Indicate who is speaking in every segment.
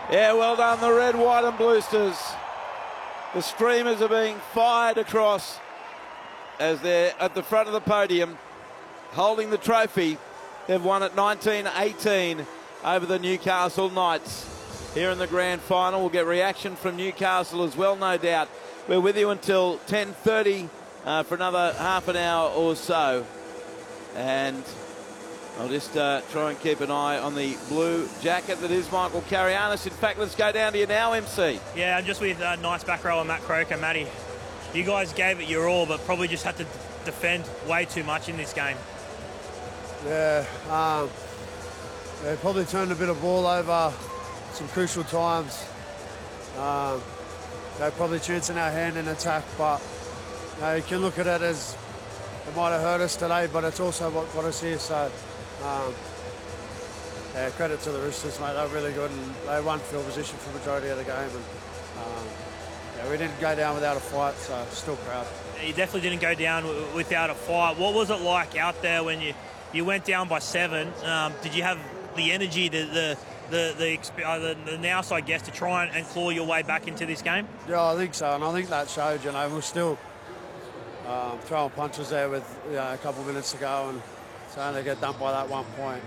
Speaker 1: Yeah, well done, the red, white and Bluesters. The streamers are being fired across as they're at the front of the podium holding the trophy. They've won at 19-18 over the Newcastle Knights. Here in the grand final, we'll get reaction from Newcastle as well, no doubt. We're with you until 10:30 for another half an hour or so. And I'll just try and keep an eye on the blue jacket that is Michael Carianis. In fact, let's go down to you now, MC.
Speaker 2: Yeah, I'm just with Knights back rower Matt Croker. Matty, you guys gave it your all, but probably just had to defend way too much in this game.
Speaker 3: Yeah, they probably turned a bit of ball over some crucial times. They're probably chancing our hand in attack, but you can look at it as it might have hurt us today, but it's also what got us here. So, yeah, credit to the Roosters, mate. They're really good, and they won field position for the majority of the game. And yeah, we didn't go down without a fight, so still proud.
Speaker 2: You definitely didn't go down without a fight. What was it like out there when you went down by 7? Did you have the energy, the nous, I guess, to try and claw your way back into this game?
Speaker 3: Yeah, I think so, and I think that showed. You know, we're still throwing punches there with a couple of minutes to go, and to only get dumped by that 1 point.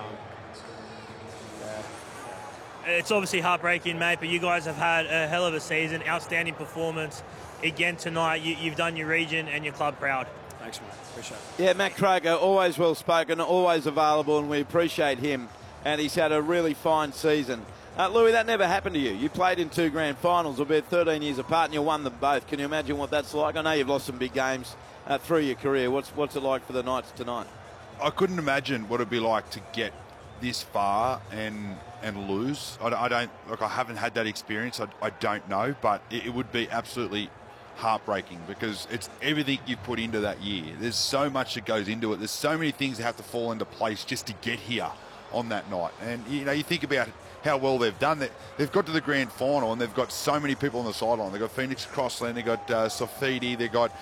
Speaker 2: It's obviously heartbreaking, mate, but you guys have had a hell of a season, outstanding performance. Again tonight, you've done your region and your club proud.
Speaker 3: Thanks, mate. Appreciate it.
Speaker 1: Yeah, Matt Croker, always well spoken, always available, and we appreciate him. And he's had a really fine season. Louis, that never happened to you. You played in 2 grand finals, albeit 13 years apart, and you won them both. Can you imagine what that's like? I know you've lost some big games through your career. What's it like for the Knights tonight?
Speaker 4: I couldn't imagine what it'd be like to get this far and lose. I don't, look, I haven't had that experience. I don't know, but it would be absolutely heartbreaking because it's everything you put into that year. There's so much that goes into it. There's so many things that have to fall into place just to get here on that night. And, you know, you think about how well they've done that. They've got to the grand final and they've got so many people on the sideline. They've got Phoenix Crossland, they've got Safidi, they've got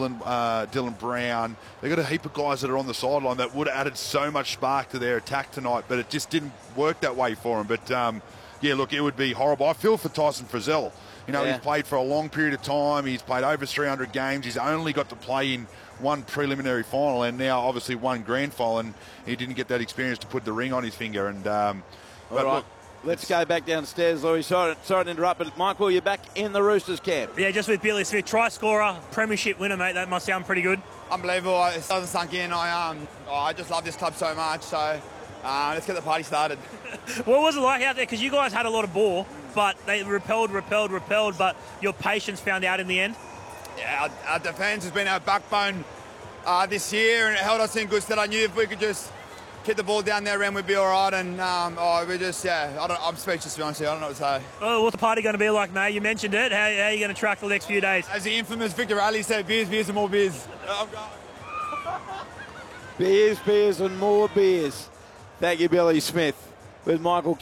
Speaker 4: Dylan Brown. They've got a heap of guys that are on the sideline that would have added so much spark to their attack tonight, but it just didn't work that way for them. But, yeah, look, it would be horrible. I feel for Tyson Frizzell. You know, He's played for a long period of time. He's played over 300 games. He's only got to play in 1 preliminary final and now obviously 1 grand final, and he didn't get that experience to put the ring on his finger. And but
Speaker 1: right.
Speaker 4: Look,
Speaker 1: let's go back downstairs, Louis. Sorry to interrupt, but Michael, you're back in the Roosters camp.
Speaker 2: Yeah, just with Billy Smith, try scorer, premiership winner, mate. That must sound pretty good.
Speaker 5: Unbelievable. It hasn't sunk in. I just love this club so much. So let's get the party started.
Speaker 2: What was it like out there? Because you guys had a lot of ball, but they repelled, but your patience found out in the end.
Speaker 5: Yeah, our defence has been our backbone this year, and it held us in good stead. I knew if we could just keep the ball down there around, we'd be all right. And we just, I'm speechless to be honest with you. I don't know what to say.
Speaker 2: Oh, what's the party going to be like, mate? You mentioned it. How are you going to track the next few days?
Speaker 5: As the infamous Victor Ali said, beers, beers, and more beers.
Speaker 1: Beers and more beers. Thank you, Billy Smith, with Michael